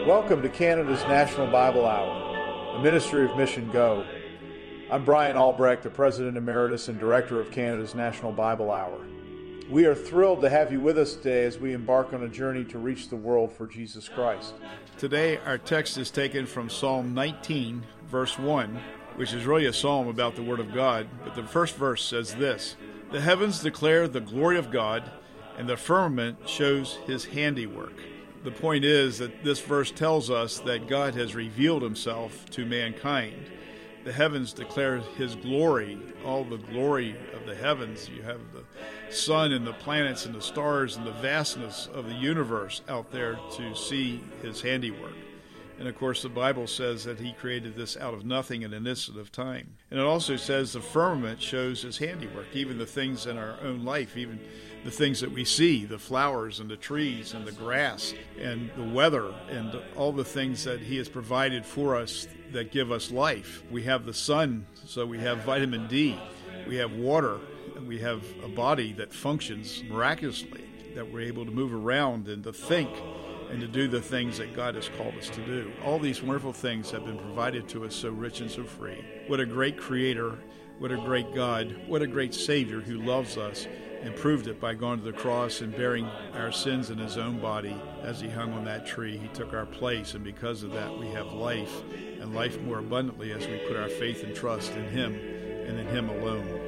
Welcome to Canada's National Bible Hour, a ministry of Mission Go. I'm Brian Albrecht, the President Emeritus and Director of Canada's National Bible Hour. We are thrilled to have you with us today as we embark on a journey to reach the world for Jesus Christ. Today, our text is taken from Psalm 19, verse 1, which is really a psalm about the Word of God, but the first verse says this: "The heavens declare the glory of God, and the firmament shows His handiwork." The point is that this verse tells us that God has revealed Himself to mankind. The heavens declare His glory, all the glory of the heavens. You have the sun and the planets and the stars and the vastness of the universe out there to see His handiwork. And of course, the Bible says that He created this out of nothing in an instant of time. And it also says the firmament shows His handiwork, even the things in our own life, even the things that we see, the flowers and the trees and the grass and the weather and all the things that He has provided for us that give us life. We have the sun, so we have vitamin D. We have water, and we have a body that functions miraculously, that we're able to move around and to think and to do the things that God has called us to do. All these wonderful things have been provided to us so rich and so free. What a great Creator, what a great God, what a great Savior who loves us and proved it by going to the cross and bearing our sins in His own body as He hung on that tree. He took our place, and because of that we have life, and life more abundantly as we put our faith and trust in Him and in Him alone.